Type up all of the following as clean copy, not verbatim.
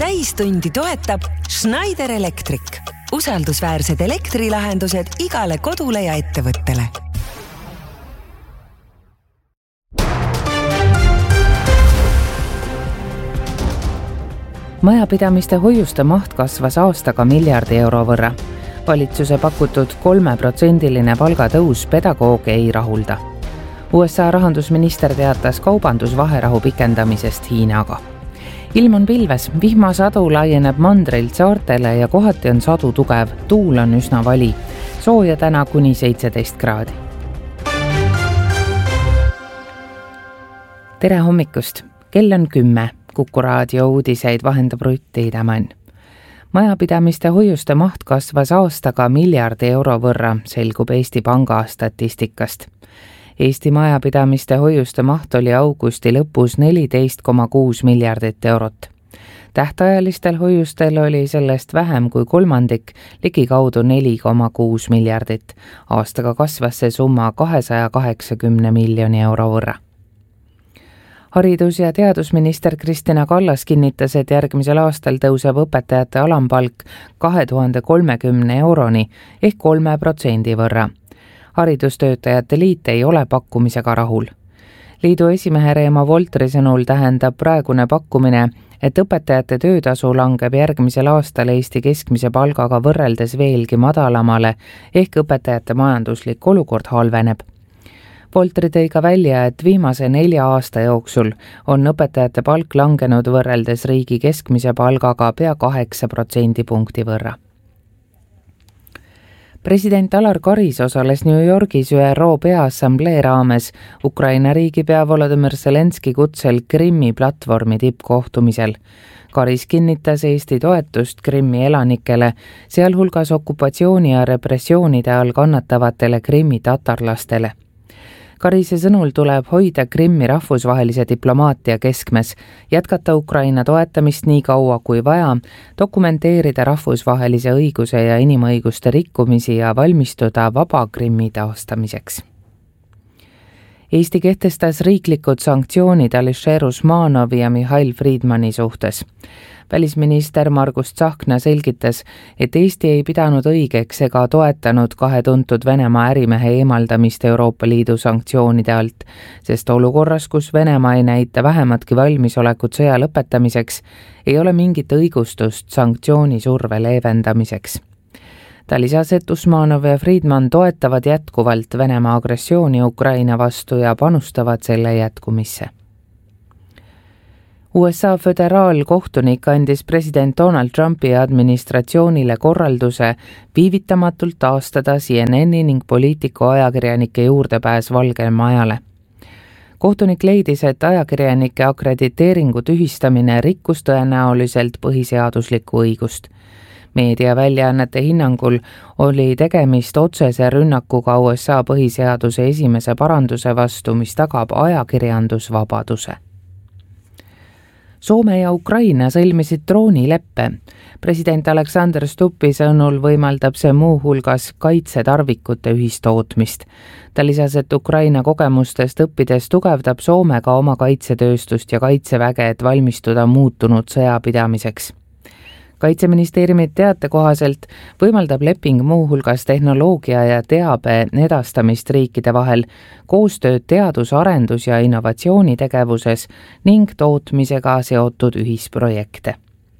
täistundi toetab Schneider Electric. Usaldusväärsed elektrilahendused igale kodule ja ettevõttele. Majapidamiste hoiuste maht kasvas aastaga miljardi euro võrra. Valitsuse pakutud 3% palgatõus pedagooge ei rahulda. USA rahandusminister teatas kaubandusvaherahu pikendamisest Hiinaga. Ilm on pilves, vihmasadu laieneb mandrilt saartele ja kohati on sadu tugev, tuul on üsna vali. Sooja täna kuni 17 kraadi. Tere hommikust, kell on 10. Kuku raadio uudiseid vahendab Rutt Tiidemann. Majapidamiste hoiuste maht kasvas aastaga miljardi euro võrra, selgub Eesti Panga statistikast. Eesti majapidamiste hoiuste maht oli augusti lõpus 14,6 miljardit eurot. Tähtajalistel hoiustel oli sellest vähem kui kolmandik, ligikaudu 4,6 miljardit. Aastaga kasvas see summa 280 miljoni euro võrra. Haridus- ja teadusminister Kristina Kallas kinnitas, et järgmisel aastal tõuseb õpetajate alampalk 2030 euroni ehk 3% võrra. Haridustöötajate liit ei ole pakkumisega rahul. Liidu esimehe Reemo Voltri sõnul tähendab praegune pakkumine, et õpetajate töötasu langeb järgmisel aastal Eesti keskmise palgaga võrreldes veelgi madalamale ehk õpetajate majanduslik olukord halveneb. Voltri tõi ka välja, et viimase 4 aasta jooksul on õpetajate palk langenud võrreldes riigi keskmise palgaga pea 8% punkti võrra. President Alar Karis osales New Yorgis ÜRO Peaassamblee raames Ukraina riigipea Volodymyr Zelenski kutsel Krimmi platvormi tippkohtumisel. Karis kinnitas Eesti toetust Krimmi elanikele, sealhulgas okupatsiooni ja repressioonide all kannatavatele Krimmi tatarlastele. Karise sõnul tuleb hoida Krimmi rahvusvahelise diplomaatia keskmes, jätkata Ukraina toetamist nii kaua kui vaja, dokumenteerida rahvusvahelise õiguse ja inimõiguste rikkumisi ja valmistuda vaba Krimmi taastamiseks. Eesti kehtestas riiklikud sanktsioonid Alisher Usmanovi ja Mihhail Friedmani suhtes. Välisminister Margus Tsahkna selgitas, et Eesti ei pidanud õigeks ega toetanud 2 tuntud Venemaa ärimehe eemaldamist Euroopa Liidu sanktsioonide alt, sest olukorras, kus Venemaa ei näita vähematki valmisolekut sõja lõpetamiseks, ei ole mingit õigustust sanktsiooni surve leevendamiseks. Ta lisas, et Usmanov ja Friedman toetavad jätkuvalt Venemaa agressiooni Ukraina vastu ja panustavad selle jätkumisse. USA föderaalkohtunik andis president Donald Trumpi administratsioonile korralduse viivitamatult taastada CNN-i ning poliitiku ajakirjanike juurdepääs Valgele Majale. Kohtunik leidis, et ajakirjanike akrediteeringu tühistamine rikkus tõenäoliselt põhiseaduslikku õigust. Meediaväljaannete hinnangul oli tegemist otsese rünnakuga USA põhiseaduse esimese paranduse vastu, mis tagab ajakirjandusvabaduse. Soome ja Ukraina sõlmisid droonileppe. President Alexander Stuppi sõnul võimaldab see muu hulgas kaitsetarvikute ühistootmist. Ta lisas, et Ukraina kogemustest õppides tugevdab Soome ka oma kaitsetööstust ja kaitseväge, et valmistuda muutunud sõjapidamiseks. Kaitseministeeriumi teate kohaselt võimaldab leping muu hulgas tehnoloogia ja teabe edastamist riikide vahel, koostööd teadus-, arendus- ja innovatsioonitegevuses ning tootmisega seotud ühisprojekte.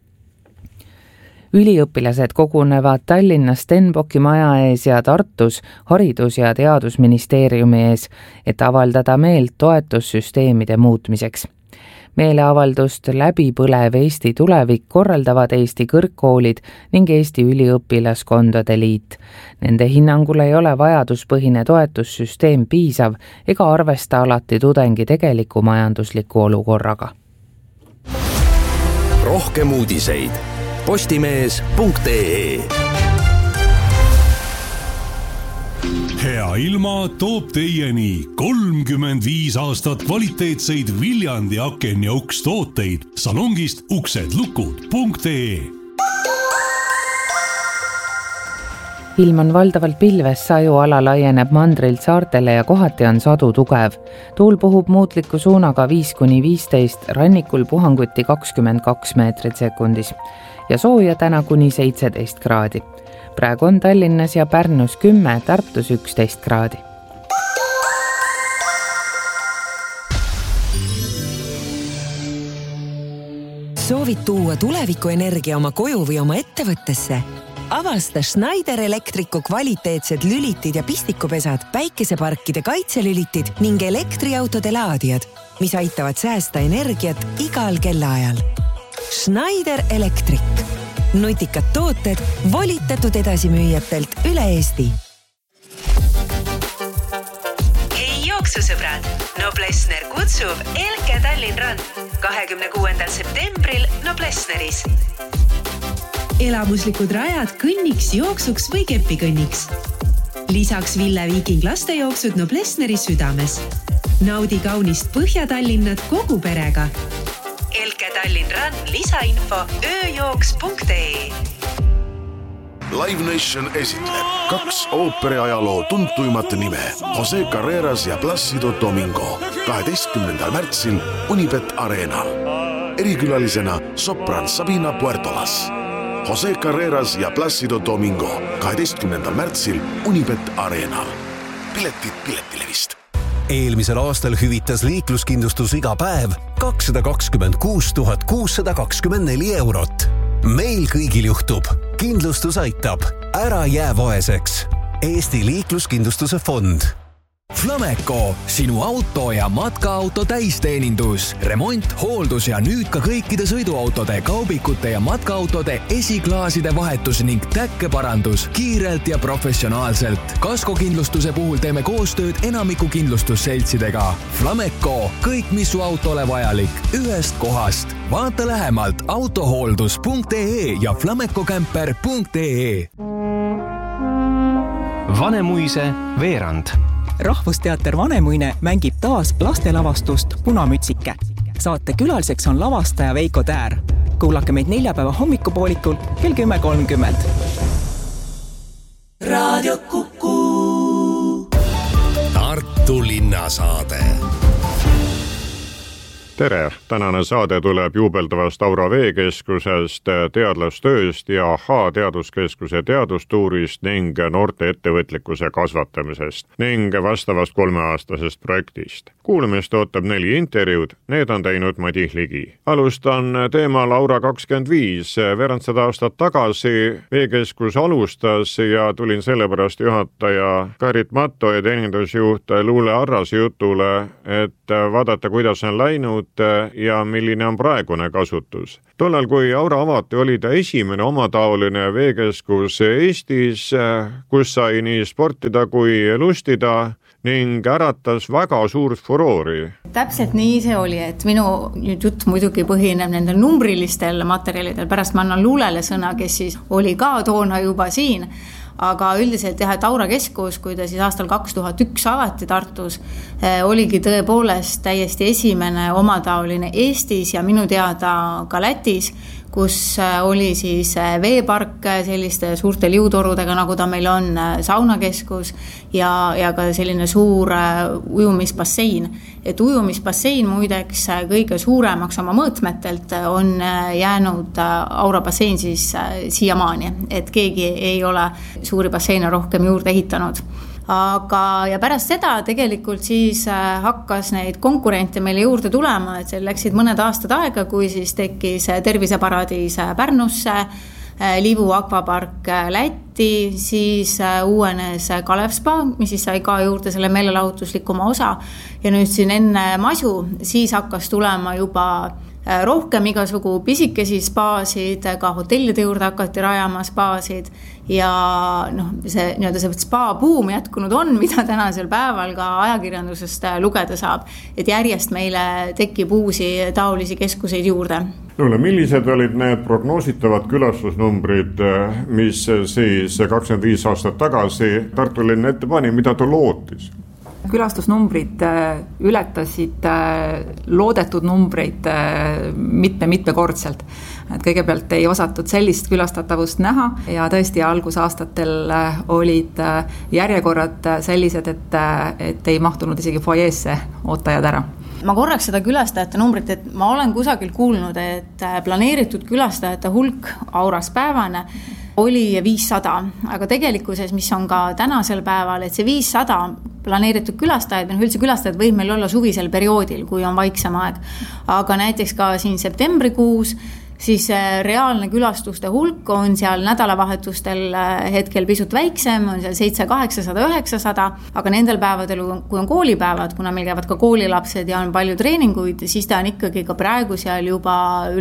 Üliõpilased kogunevad Tallinnas Stenbocki maja ees ja Tartus Haridus- ja Teadusministeeriumi ees, et avaldada meelt toetussüsteemide muutmiseks. Meeleavaldust Läbipõlev Eesti tulevik korraldavad Eesti kõrgkoolid ning Eesti üliõpilaskondade liit. Nende hinnangul ei ole vajaduspõhine toetussüsteem piisav ega arvesta alati tudengi tegeliku majandusliku olukorraga. Rohkem uudiseid postimees.ee. Hea ilma toob teieni 35 aastat kvaliteetseid Viljandi aken- ja ukstooteid salongist uksedlukud.ee. ilm on valdavalt pilves, sajuala laieneb mandrilt saartele ja kohati on sadu tugev. Tuul puhub muutliku suunaga 5–15, rannikul puhanguti 22 meetrit sekundis ja sooja täna kuni 17 kraadi. Praegu on Tallinnas ja Pärnus 10, Tartus 11 kraadi. Soovid tuua tulevikuenergia oma koju või oma ettevõttesse? Avasta Schneider Electricu kvaliteetsed lülitid ja pistikupesad, päikeseparkide kaitselülitid ning elektriautode laadijad, mis aitavad säästa energiat igal kellaajal. Schneider Electric. Nutikad tooted volitatud edasimüüjatelt üle Eesti. Hei jooksusõbrad! Noblessner kutsub Elke Tallinn Run 26. septembril Noblessneris. Elamuslikud rajad kõnniks, jooksuks või kepikõnniks. Lisaks Ville Viiking lastejooksud Noblessneris südames. Naudi kaunist Põhja-Tallinnat kogu perega. Elke Tallinn Run lisainfo ööjooks.ee. Live Nation esitleb 2 ooperiajaloo tuntuimat nime Jose Carreras ja Plácido Domingo 12. märtsil Unibet Arenal. Erikülalisena sopran Sabina Puertolas. Jose Carreras ja Plácido Domingo 12. märtsil Unibet Arenal. Piletid Piletilevist. Eelmisel aastal hüvitas liikluskindlustus iga päev 226 624 eurot. Meil kõigil juhtub. Kindlustus aitab. Ära jää vaeseks. Eesti liikluskindlustuse fond. Flameco, sinu auto ja matkaauto täisteenindus, remont, hooldus ja nüüd ka kõikide sõiduautode, kaubikute ja matkaautode esiklaaside vahetus ning täkkeparandus kiirelt ja professionaalselt. Kaskokindlustuse puhul teeme koostööd enamiku kindlustusseltsidega. Flameco, kõik mis su autole vajalik, ühest kohast. Vaata lähemalt autohooldus.ee ja flamecocamper.ee. Vanemuise veerand. Rahvusteater Vanemuine mängib taas lastelavastust Punamütsike. Saate külaliseks on lavastaja Veiko Täär. Kuulake meid neljapäeva hommikupoolikul kell 10:30. Radio Kuku. Tartu linnasaade. Tere! Tänane saade tuleb juubeldavast Aura veekeskusest, teadlastööst ja teaduskeskuse teadustuurist ning noorte ettevõtlikkuse kasvatamisest ning vastavast 3-aastasest projektist. Kuulamist ootab 4 intervjuud, need on teinud Madis Ligi. Alustan teemal Aura 25. Veerandsada aastat tagasi veekeskus alustas ja tulin sellepärast juhataja Karit Matto ja teenindusjuht Luule Arras jutule, et vaadata, kuidas on läinud ja milline on praegune kasutus. Tollal, kui Aura avati, oli ta esimene omataoline veekeskus Eestis, kus sai nii sportida kui lustida ning äratas väga suurt furoori. Täpselt nii see oli, et minu jutt muidugi põhineb nendel numbrilistel materjalidel. Pärast ma annan Luulele sõna, kes siis oli ka toona juba siin. Aga üldiselt et Aura keskus, kui ta siis aastal 2001 avati Tartus, oligi tõepoolest täiesti esimene omataoline Eestis ja minu teada ka Lätis, kus oli siis veepark selliste suurte liutorudega, nagu ta meil on, saunakeskus ja ka selline suur ujumisbassein. Et ujumisbassein muideks kõige suuremaks oma mõõtmetelt on jäänud Aura bassein siis siiamaani, et keegi ei ole suuri basseine rohkem juurde ehitanud. Ja pärast seda tegelikult siis hakkas neid konkurente meile juurde tulema, et seal läksid mõned aastad aega, kui siis tekkis Terviseparadiis Pärnusse, Liivu akvapark Lätti, siis uuenes Kalev Spa, mis siis sai ka juurde selle meelelahutuslikuma osa ja nüüd siin enne masu siis hakkas tulema juba rohkem igasugu pisikesi spaasid, ka hotellide juurde hakati rajama spaasid ja see spa-buum jätkunud on, mida tänasel päeval ka ajakirjandusest lugeda saab, et järjest meile tekib uusi taolisi keskuseid juurde. Luule, millised olid need prognoositavad külastusnumbrid, mis siis 25 aastat tagasi Tartu linn ette pani, mida ta lootis? Külastusnumbrid ületasid loodetud numbreid mitmekordselt. Et kõigepealt ei osatud sellist külastatavust näha ja tõesti algusaastatel olid järjekorrad sellised, et ei mahtunud isegi foajeesse ootajad ära. Ma korraks seda külastajate numbrit, et ma olen kusagil kuulnud, et planeeritud külastajate hulk Auras päevane oli 500, aga tegelikkuses, mis on ka tänasel päeval, et see 500 planeeritud külastajaid, üldse külastajad võib meil olla suvisel perioodil, kui on vaiksem aeg, aga näiteks ka siin septembrikuus, siis reaalne külastuste hulk on seal nädalavahetustel hetkel pisut väiksem, on seal 700, 800, 900, aga nendel päevadel, kui on koolipäevad, kuna meil käivad ka koolilapsed ja on palju treeninguid, siis ta on ikkagi ka praegu seal juba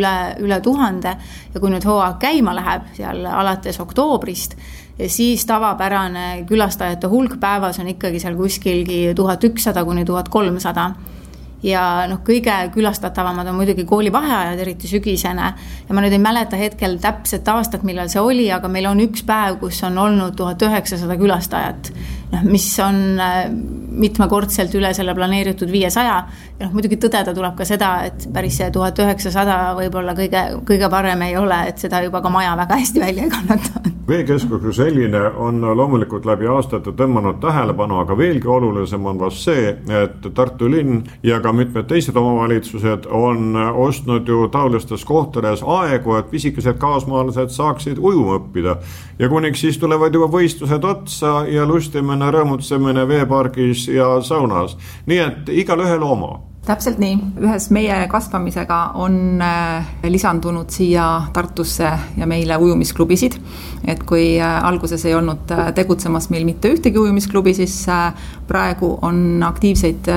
üle 1000 ja kui nüüd hooaeg käima läheb seal alates oktoobrist, siis tavapärane külastajate hulk päevas on ikkagi seal kuskilgi 1100 kuni 1300. Ja kõige külastatavamad on muidugi koolivaheajad, eriti sügisene. Ja ma nüüd ei mäleta hetkel täpset aastat, millal see oli, aga meil on üks päev, kus on olnud 1900 külastajat, mis on mitmekordselt üle selle planeeritud 500. Ja muidugi tõdeda tuleb ka seda, et päris see 1900 võib-olla kõige parem ei ole, et seda juba ka maja väga hästi välja ei kannata. Veekeskus kui selline on loomulikult läbi aastate tõmmanud tähelepanu, aga veelgi olulisem on vast see, et Tartu linn ja ka mitmed teised omavalitsused on ostnud ju taolistes kohtades aegu, et pisikesed kaasmaalased saaksid ujuma õppida. Ja kuniks siis tulevad juba võistlused otsa ja lustimine, rõõmutsemine veepargis ja saunas. Nii et igal ühel oma. Täpselt nii. Ühes meie kasvamisega on lisandunud siia Tartusse ja meile ujumisklubisid. Et kui alguses ei olnud tegutsemas meil mitte ühtegi ujumisklubi, siis praegu on aktiivseid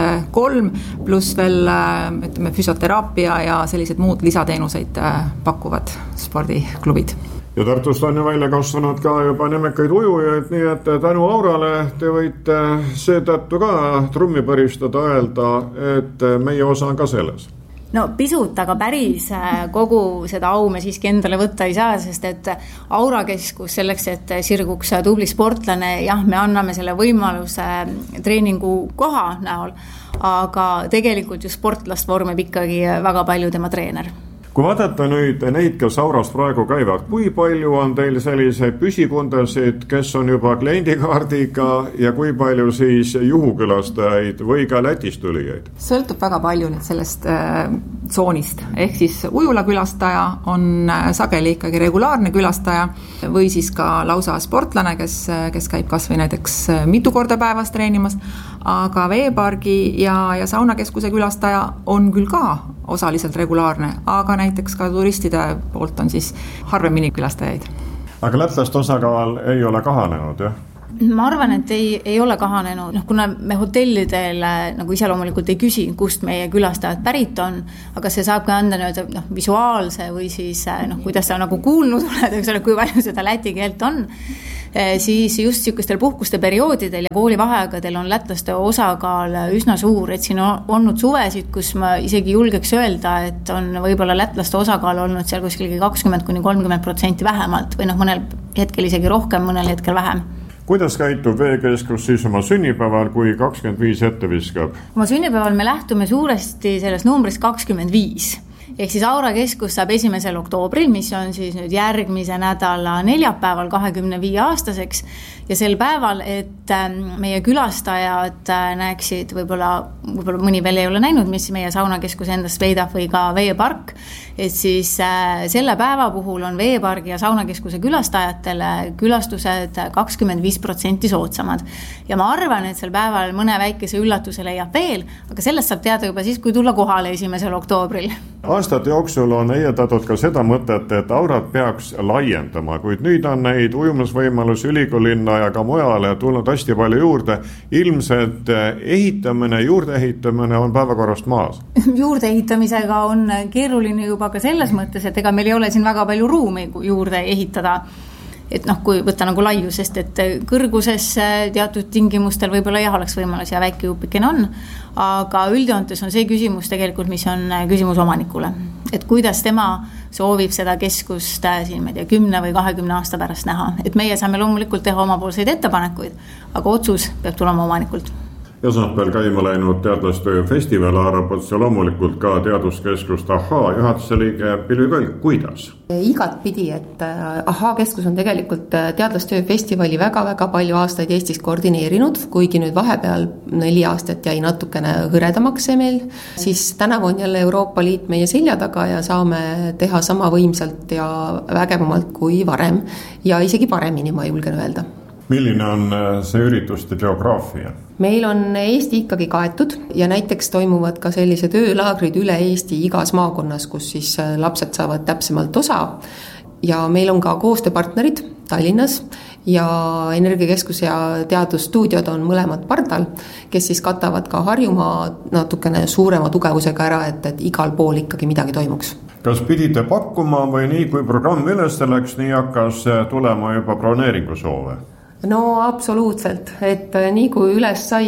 3, pluss veel füsioteraapia ja sellised muud lisateenuseid pakuvad spordiklubid. Ja Tartust on ju välja kasvanud ka juba nimekaid ujujaid, nii et tänu Aurale te võite seetõttu ka trummi põristada öelda, et meie osa on ka selles. No pisut, aga päris kogu seda au me siiski endale võtta ei saa, sest et Aura keskus selleks, et sirguks tubli sportlane, jah, me anname selle võimaluse treeningu koha näol, aga tegelikult ju sportlast vormib ikkagi väga palju tema treener. Kui vaadata nüüd neid, kes Auras praegu käivad, kui palju on teil selliseid püsikundasid, kes on juba kliendikaardiga ja kui palju siis juhukülastajaid või ka Lätist tulijaid? Sõltub väga palju nüüd sellest tsoonist. Ehk siis ujulakülastaja on sageli ikkagi regulaarne külastaja või siis ka lausa sportlane, kes käib kas või näiteks mitu korda päevas treenimas, aga veepargi ja saunakeskuse külastaja on küll ka osaliselt regulaarne, aga näiteks ka turistide poolt on siis harvemini külastajaid. Aga lätlaste osakaal ei ole kahanenud, jah? Ma arvan, et ei ole kahanenud, kuna me hotellidel nagu ise loomulikult ei küsi, kust meie külastajad pärit on, aga see saab ka anda visuaalse või siis kuidas sa nagu kuulnud oled, kui palju seda läti keelt on, siis just niisugustel puhkuste perioodidel ja koolivaheaegadel on lätlaste osakaal üsna suur, et siin on olnud suvesid, kus ma isegi julgeks öelda, et on võib-olla lätlaste osakaal olnud seal kuskil 20-30% vähemalt või mõnel hetkel isegi rohkem, mõnel hetkel vähem. Kuidas käitub veekeskus siis oma sünnipäeval, kui 25 ette viskab? Oma sünnipäeval me lähtume suuresti sellest numbrist 25. Ehk siis Aura keskus saab 1. oktoobril, mis on siis nüüd järgmise nädala neljapäeval 25 aastaseks ja sel päeval, et meie külastajad näeksid, võib-olla mõni veel ei ole näinud, mis meie saunakeskus endast veidab või ka veepark, et siis selle päeva puhul on veepargi ja saunakeskuse külastajatele külastused 25% soodsamad. Ja ma arvan, et sel päeval mõne väikese üllatuse leiab veel, aga sellest saab teada juba siis, kui tulla kohale 1. oktoobril. Aastate jooksul on heietatud ka seda mõtet, et Aurat peaks laiendama, kuid nüüd on neid ujumisvõimalus ülikolinna ja ka mujale tulnud hästi palju juurde. Ilmselt juurde ehitamine on päevakorrast maas. Juurde ehitamisega on keeruline juba ka selles mõttes, et ega meil ei ole siin väga palju ruumi juurde ehitada. Et kui võtta nagu laiu, sest et kõrguses teatud tingimustel võib-olla oleks võimalus ja väike jupikene on, aga üldjoontes on see küsimus tegelikult, mis on küsimus omanikule. Et kuidas tema soovib seda keskust siin 10 või 20 aasta pärast näha. Et meie saame loomulikult teha omapoolseid ettepanekuid, aga otsus peab tulema omanikult. esmaspäeval käima läinud teadlastöö festival haarab otse loomulikult ka teaduskeskust AHHA juhatuse liige Pilvi Kõlk, kuidas? Igatpidi, et AHHA keskus on tegelikult teadlastöö festivali väga-väga palju aastaid Eestis koordineerinud, kuigi nüüd vahepeal 4 aastat jäi natukene hõredamaks see meil, siis tänavu on jälle Euroopa Liit meie selja taga ja saame teha sama võimsalt ja vägevamalt kui varem ja isegi paremini, ma julgen öelda. Milline on see ürituste geograafia? Meil on Eesti ikkagi kaetud ja näiteks toimuvad ka sellised öölaagrid üle Eesti igas maakonnas, kus siis lapsed saavad täpsemalt osa. Ja meil on ka koostööpartnerid Tallinnas ja Energiakeskus ja teadusstuudiod on mõlemad pardal, kes siis katavad ka Harjumaa natukene suurema tugevusega ära, et igal pool ikkagi midagi toimuks. Kas pidite pakkuma või nii, kui programm üles läks, nii hakkas tulema juba broneeringu soove? No absoluutselt, et nii kui üles sai,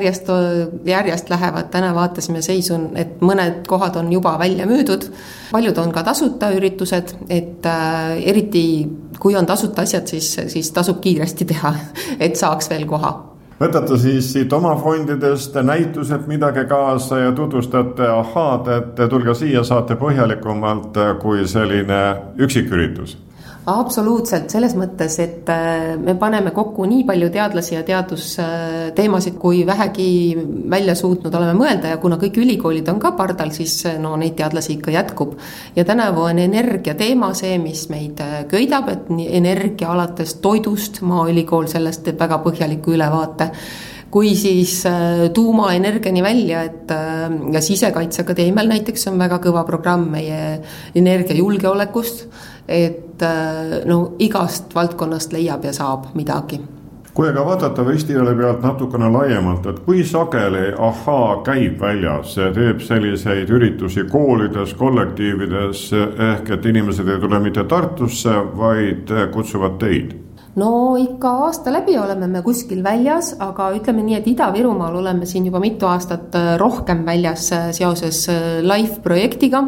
järjest lähevad, täna vaatasime seisun, et mõned kohad on juba välja müüdud, paljud on ka tasuta üritused, et eriti kui on tasuta asjad, siis tasub kiiresti teha, et saaks veel koha. Võtate siis siit oma fondidest näitused midagi kaasa ja tutvustate AHHA-d, et tulge siia, saate põhjalikumalt kui selline üksiküritus. Absoluutselt, selles mõttes, et me paneme kokku nii palju teadlasi ja teadusteemasid, kui vähegi välja suutnud oleme mõelda ja kuna kõik ülikoolid on ka pardal, siis neid teadlasi ikka jätkub. Ja tänavu on energia teema see, mis meid köidab, et energia alates toidust, Maaülikool sellest teeb väga põhjaliku ülevaate, kui siis tuumaenergiani välja, et ja Sisekaitseakadeemial näiteks on väga kõva programm meie energiajulgeolekust, et igast valdkonnast leiab ja saab midagi. Kui aga vaadata festivali pealt natukene laiemalt, et kui sageli AHHA käib väljas, teeb selliseid üritusi koolides, kollektiivides, ehk et inimesed ei tule mitte Tartusse, vaid kutsuvad teid? No ikka aasta läbi oleme me kuskil väljas, aga ütleme nii, et Ida-Virumaal oleme siin juba mitu aastat rohkem väljas seoses LIFE-projektiga,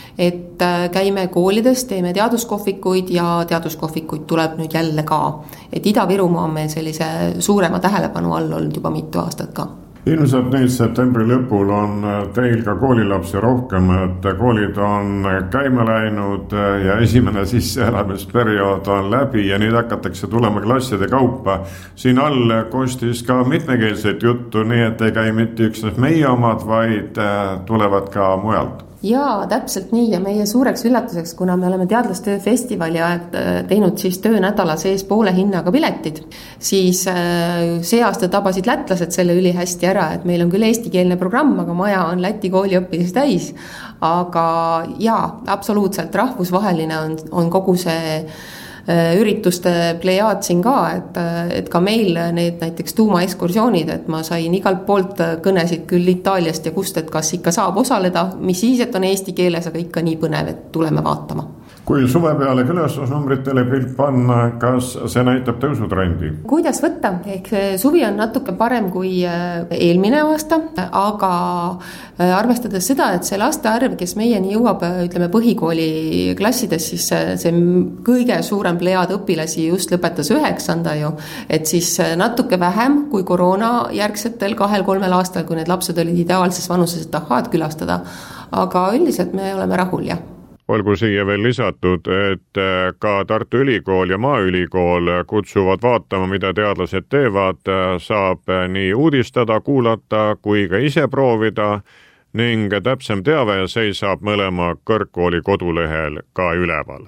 et käime koolides, teeme teaduskohvikuid ja teaduskohvikuid tuleb nüüd jälle ka. Et Ida-Virumaa on meil sellise suurema tähelepanu all olnud juba mitu aastat ka. Ilmselt nüüd septembri lõpul on teil ka koolilapsi rohkem, et koolid on käima läinud ja esimene sisseelamisperiood on läbi ja nüüd hakatakse tulema klasside kaupa. Siin all kostis ka mitmekeelset juttu, nii et ei käi mitte üksnes meie omad, vaid tulevad ka mujalt. Jaa, täpselt nii ja meie suureks üllatuseks, kuna me oleme teadlastöö festivali aeg teinud siis töönädala sees poole hinnaga piletid, siis see aasta tabasid lätlased selle üli hästi ära, et meil on küll eestikeelne programm, aga maja on Läti kooliõpilasi täis, aga jaa, absoluutselt rahvusvaheline on kogu see ürituste plejaad siin ka, et ka meil need näiteks tuumaekskursioonid, et ma sain igalt poolt kõnesid küll Itaaliast ja kust, et kas ikka saab osaleda, mis siis, et on eesti keeles, aga ikka nii põnev, et tuleme vaatama. Kui suve peale külastusnumbritele pilt panna, kas see näitab tõusutrendi? Kuidas võtta? Ehk suvi on natuke parem kui eelmine aasta, aga arvestades seda, et see laste arv, kes meieni jõuab, ütleme põhikooli klassides, siis see kõige suurem plejaad õpilasi just lõpetas 9. ju, et siis natuke vähem kui koroona järgsetel 2-3 aastal, kui need lapsed olid ideaalses vanuses, et AHHA-d külastada, aga üldiselt me oleme rahul, jah. Olgu siia veel lisatud, et ka Tartu Ülikool ja Maaülikool kutsuvad vaatama, mida teadlased teevad, saab nii uudistada, kuulata kui ka ise proovida ning täpsem teave seisab mõlema kõrgkooli kodulehel ka üleval.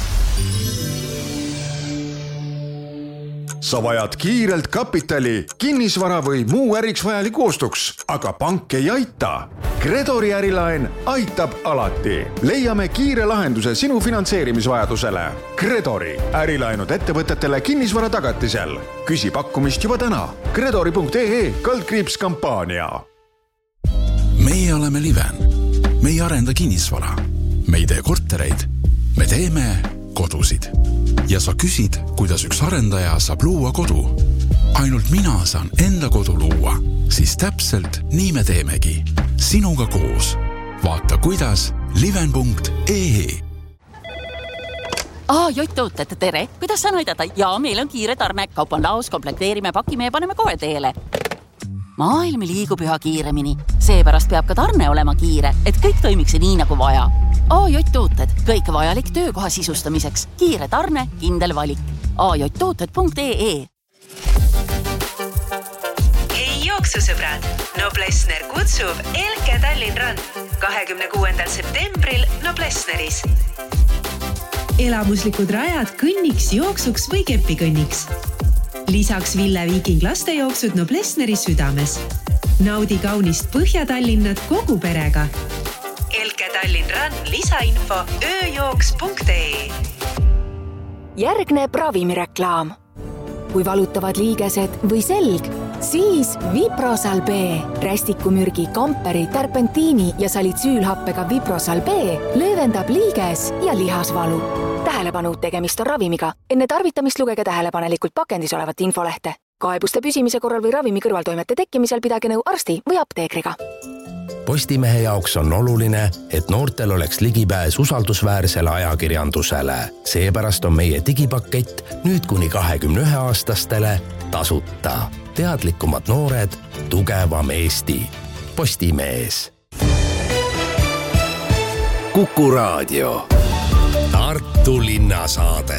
Sa vajad kiirelt kapitali, kinnisvara või muu äriks vajaliku ostuks, aga pank ei aita. Credori ärilaen aitab alati. Leiame kiire lahenduse sinu finantseerimisvajadusele. Credori ärilaenud ettevõtetele kinnisvara tagatisel. Küsi pakkumist juba täna. Credori.ee/kampaania. Meie oleme Liven. Me ei arenda kinnisvara. Me ei tee kortereid. Me teeme kodusid. Ja sa küsid, kuidas üks arendaja saab luua kodu. Ainult mina saan enda kodu luua, siis täpselt nii me teemegi. Sinuga koos. Vaata kuidas liven.ee. Jott, tere. Kuidas saan aidata? Jaa, meil on kiire tarne. Kaup on laos, komplekteerime, pakime ja paneme kohe teele. Maailm liigub üha kiiremini. Seepärast peab ka tarne olema kiire, et kõik toimiks nii nagu vaja. AJ-tooted, kõik vajalik töökoha sisustamiseks. Kiire tarne, kindel valik. AJ-tooted.ee. Hei jooksusõbrad! Noblessner kutsub Elke Tallinn Run 26. septembril Noblessneris. Elamuslikud rajad kõnniks, jooksuks või kepikõnniks. Lisaks Ville Viiking lastejooksud Noblessneri südames. Naudi kaunist Põhja-Tallinnat kogu perega. Elke Tallinn Run lisainfo ööjooks.ee. Järgneb ravimireklaam. Kui valutavad liigesed või selg, siis Viprosal B. Rästikumürgi, kamperi, terpentiini ja salitsüülhappega Viprosal B löövendab liiges ja lihasvalu. Tähelepanu, tegemist on ravimiga. Enne tarvitamist lugege tähelepanelikult pakendis olevat infolehte. Kaebuste püsimise korral või ravimi kõrvaltoimete tekkimisel pidage nõu arsti või apteekriga. Postimehe jaoks on oluline, et noortel oleks ligipääs usaldusväärsele ajakirjandusele. Seepärast on meie digipakett nüüd kuni 21-aastastele tasuta. Teadlikumad noored, tugevam Eesti. Postimees. Kuku Raadio. Tartu linnasaade.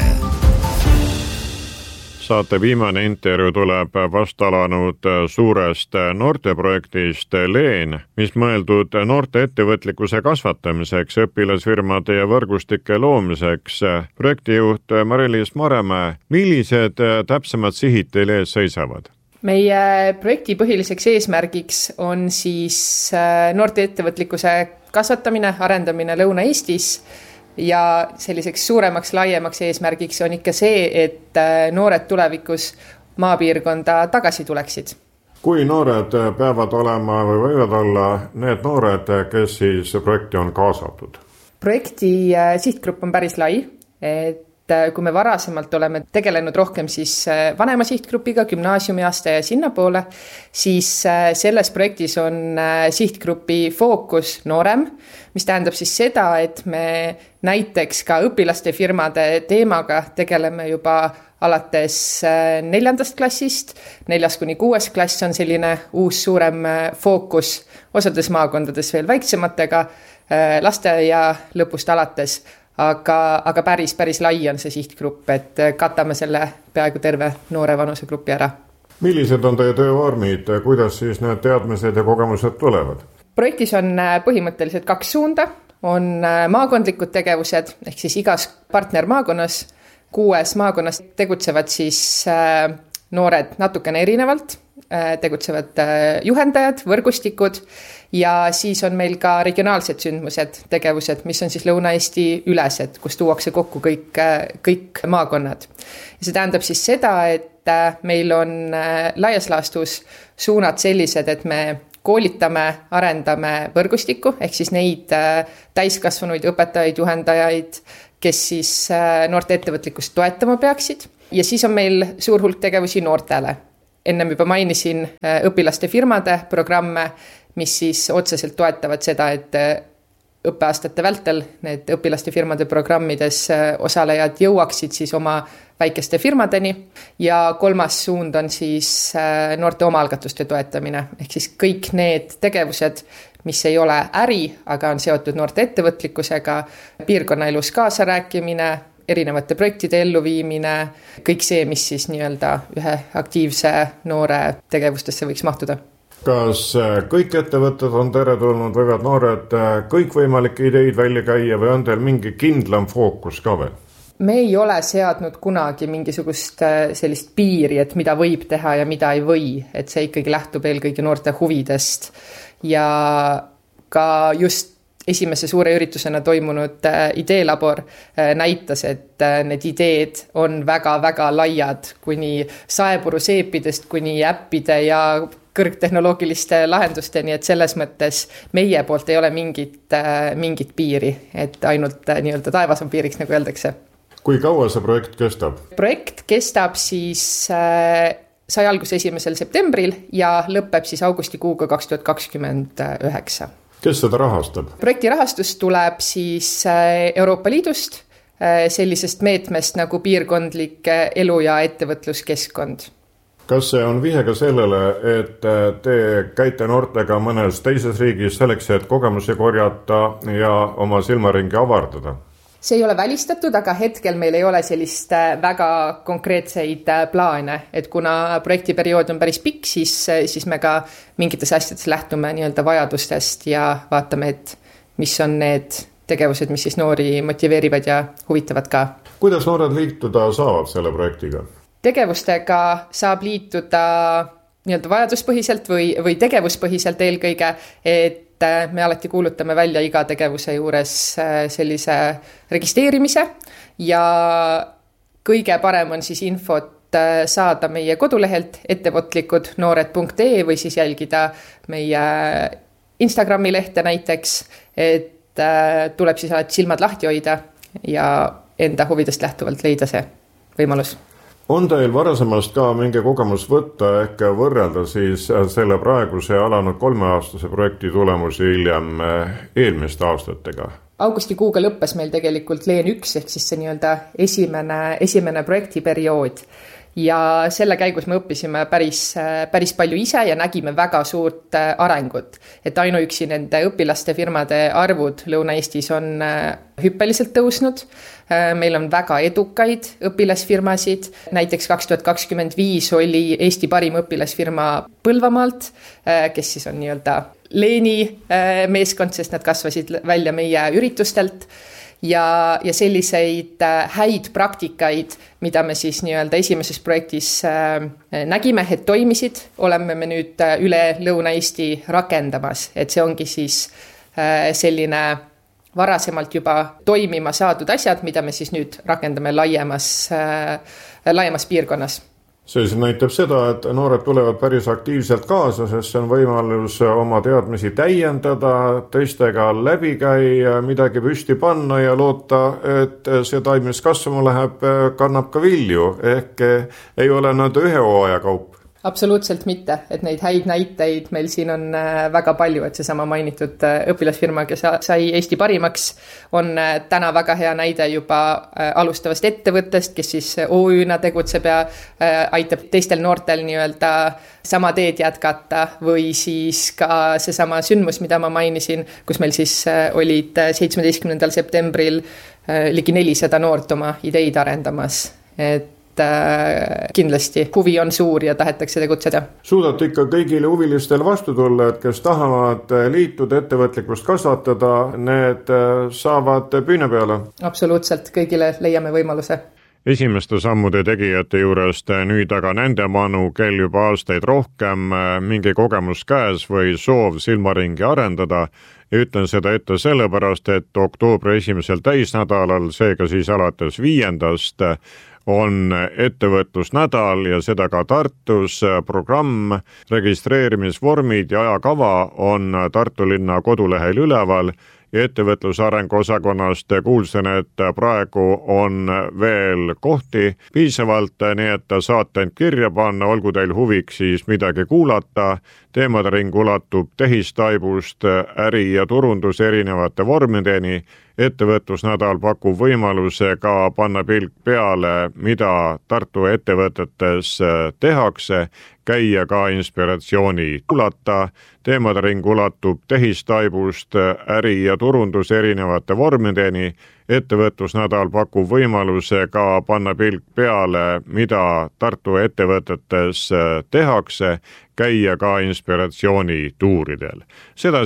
Saate viimane intervjuu tuleb vastalanud suurest noorteprojektist Leen, mis mõeldud noorte ettevõtlikkuse kasvatamiseks, õpilasfirmade ja võrgustike loomiseks. Projektijuht Mari-Liis Maremäe, millised täpsemad sihid teil ees seisavad? Meie projekti põhiliseks eesmärgiks on siis noorte ettevõtlikkuse kasvatamine, arendamine Lõuna-Eestis. Ja selliseks suuremaks, laiemaks eesmärgiks on ikka see, et noored tulevikus maapiirkonda tagasi tuleksid. Kui noored peavad olema või võivad olla need noored, kes siis projekti on kaasatud? Projekti sihtgrupp on päris lai, et kui me varasemalt oleme tegelenud rohkem siis vanema sihtgrupiga, gümnaasiumiaste ja sinnapoole, siis selles projektis on sihtgrupi fookus noorem, mis tähendab siis seda, et me näiteks ka õpilaste firmade teemaga tegeleme juba alates 4. klassist. 4.–6. klass on selline uus suurem fookus, osades maakondades veel väiksematega, lasteaia lõpust alates. Aga päris lai on see sihtgrupp, et katame selle peaaegu terve noore vanusegrupi ära. Millised on teie töövormid, kuidas siis need teadmised ja kogemused tulevad? Projektis on põhimõtteliselt 2 suunda, on maakondlikud tegevused, ehk siis igas partnermaakonnas, 6 maakonnas tegutsevad siis noored natukene erinevalt, tegutsevad juhendajad, võrgustikud ja siis on meil ka regionaalsed sündmused, tegevused, mis on siis Lõuna-Eesti ülesed, kus tuuakse kokku kõik maakonnad. Ja see tähendab siis seda, et meil on laias laastus suunad sellised, et me koolitame, arendame võrgustikku, ehk siis neid täiskasvanuid, õpetajaid, juhendajaid, kes siis noorte ettevõtlikkust toetama peaksid. Ja siis on meil suur hulk tegevusi noortele. Ennem juba mainisin õpilaste firmade programme, mis siis otseselt toetavad seda, et õppeaastate vältel need õpilaste firmade programmides osalejad jõuaksid siis oma väikeste firmadeni. Ja 3. suund on siis noorte omaalgatuste toetamine, ehk siis kõik need tegevused, mis ei ole äri, aga on seotud noorte ettevõtlikkusega, piirkonnaelus kaasarääkimine, erinevate projektide elluviimine, kõik see, mis siis nii-öelda ühe aktiivse noore tegevustesse võiks mahtuda. Kas kõik ettevõtted on teretulnud, võivad noored kõikvõimalikke ideid välja käia või on teil mingi kindlam fookus ka veel? Me ei ole seadnud kunagi mingisugust sellist piiri, et mida võib teha ja mida ei või, et see ikkagi lähtub eelkõige noorte huvidest ja ka just esimese suure üritusena toimunud ideelabor näitas, et need ideed on väga-väga laiad kuni saepuruseepidest, kuni äppide ja kõrgtehnoloogiliste lahendusteni, et selles mõttes meie poolt ei ole mingit piiri, et ainult nii-öelda taevas on piiriks, nagu öeldakse. Kui kaua see projekt kestab? Projekt kestab siis sai alguse 1. septembril ja lõpeb siis augustikuuga 2029. Kes seda rahastab? Projekti rahastus tuleb siis Euroopa Liidust, sellisest meetmest nagu piirkondlik elu- ja ettevõtluskeskkond. Kas see on vihega sellele, et te käite noortega mõnes teises riigis selleks, et kogemusi korjata ja oma silmaringi avardada? See ei ole välistatud, aga hetkel meil ei ole sellist väga konkreetseid plaane, et kuna projektiperiood on päris pikk, siis me ka mingites asjades lähtume nii-öelda vajadustest ja vaatame, et mis on need tegevused, mis siis noori motiveerivad ja huvitavad ka. Kuidas noored liituda saavad selle projektiga? Tegevustega saab liituda nii-öelda vajaduspõhiselt või tegevuspõhiselt eelkõige, et me alati kuulutame välja iga tegevuse juures sellise registreerimise ja kõige parem on siis infot saada meie kodulehelt ettevõtlikudnoored.ee või siis jälgida meie Instagrami lehte näiteks, et tuleb siis alati silmad lahti hoida ja enda huvidest lähtuvalt leida see võimalus. On teil varasemast ka mingi kogemus võtta ehk võrrelda siis selle praeguse alanud 3-aastase projekti tulemusi hiljem eelmiste aastatega? Augustikuuga lõppes meil tegelikult Leen 1 ehk siis see nii-öelda esimene projektiperiood ja selle käigus me õppisime päris palju ise ja nägime väga suurt arengut. Et ainuüksi nende õpilaste firmade arvud Lõuna-Eestis on hüppeliselt tõusnud. Meil on väga edukaid õpilasfirmasid. Näiteks 2025 oli Eesti parim õpilasfirma Põlvamaalt, kes siis on nii-öelda Leeni meeskond, sest nad kasvasid välja meie üritustelt. Ja selliseid häid praktikaid, mida me siis nii-öelda esimeses projektis nägime, et toimisid, oleme me nüüd üle Lõuna-Eesti rakendamas. Et see ongi siis selline varasemalt juba toimima saadud asjad, mida me siis nüüd rakendame laiemas piirkonnas. See siis näitab seda, et noored tulevad päris aktiivselt kaasa, sest see on võimalus oma teadmisi täiendada, teistega läbi käia, midagi püsti panna ja loota, et see taim, mis kasvama läheb, kannab ka vilju, ehk ei ole nad ühe hooaja kaup. Absoluutselt mitte, et neid häid näiteid meil siin on väga palju, et seesama mainitud õpilasfirma, kes sai Eesti parimaks, on täna väga hea näide juba alustavast ettevõttest, kes siis OÜ-na tegutseb ja aitab teistel noortel nii-öelda sama teed jätkata või siis ka seesama sündmus, mida ma mainisin, kus meil siis olid 17. septembril ligi 400 noort oma ideid arendamas, et kindlasti huvi on suur ja tahetakse tegutseda. Suudate ikka kõigile huvilistel vastu tulla, et kes tahavad liituda, ettevõtlikkust kasvatada, need saavad püüne peale? Absoluutselt, kõigile leiame võimaluse. Esimeste sammude tegijate juurest nüüd aga nende manu, kel juba aastaid rohkem mingi kogemus käes või soov silmaringi arendada. Ütlen seda ette sellepärast, et oktoobri esimesel täisnädalal, seega siis alates 5. on ettevõtlusnädal ja seda ka Tartus. Programm, registreerimisvormid ja ajakava on Tartu linna kodulehel üleval ja ettevõtlusarengu osakonnast kuulsin, et praegu on veel kohti piisavalt, nii et saate end kirja panna, olgu teil huviks siis midagi kuulata. Teemade ring ulatub tehistaibust äri ja turundus erinevate vormideni. Ettevõtlusnädal pakub võimaluse ka panna pilk peale, mida Tartu ettevõtetes tehakse, käia ka inspiratsiooni kuulata. Teemade ring ulatub tehistaibust äri ja turundus erinevate vormideni. Ettevõtlusnädal pakub võimaluse ka panna pilk peale, mida Tartu ettevõtetes tehakse, käia ka inspiratsiooni tuuridel. Seda